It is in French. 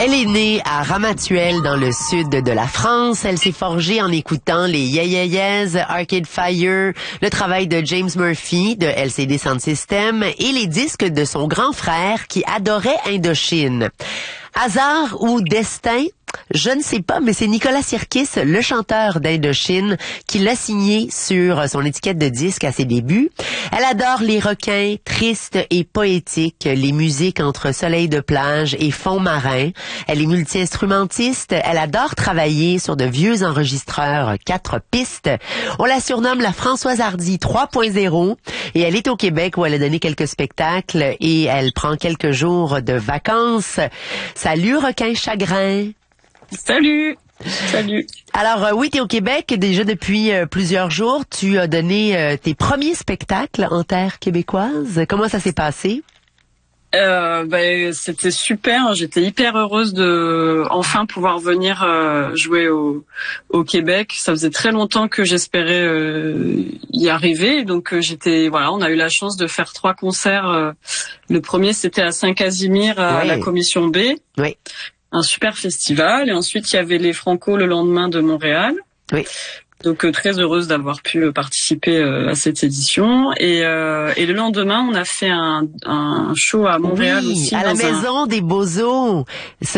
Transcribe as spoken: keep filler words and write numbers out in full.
Elle est née à Ramatuelle, dans le sud de la France. Elle s'est forgée en écoutant les Yeah Yeah Yeahs, Arcade Fire, le travail de James Murphy de L C D Sound System et les disques de son grand frère qui adorait Indochine. Hasard ou destin? Je ne sais pas, mais c'est Nicolas Sirkis, le chanteur d'Indochine, qui l'a signé sur son étiquette de disque à ses débuts. Elle adore les requins tristes et poétiques, les musiques entre soleil de plage et fond marin. Elle est multi-instrumentiste. Elle adore travailler sur de vieux enregistreurs quatre pistes. On la surnomme la Françoise Hardy trois point zéro et elle est au Québec où elle a donné quelques spectacles et elle prend quelques jours de vacances. Salut requin chagrin! Salut! Salut! Alors euh, oui, tu es au Québec déjà depuis euh, plusieurs jours. Tu as donné euh, tes premiers spectacles en terre québécoise. Comment ça s'est passé? Euh, ben, c'était super. J'étais hyper heureuse de enfin pouvoir venir euh, jouer au, au Québec. Ça faisait très longtemps que j'espérais euh, y arriver. Donc euh, j'étais voilà, on a eu la chance de faire trois concerts. Euh, le premier c'était à Saint-Casimir à Oui. la Commission B. Oui. Un super festival. Et ensuite il y avait les Franco le lendemain de Montréal. Oui. Donc euh, très heureuse d'avoir pu euh, participer euh, à cette édition et, euh, et le lendemain on a fait un, un show à Montréal Oui, aussi à la dans un... Maison des Beaux-Eaux.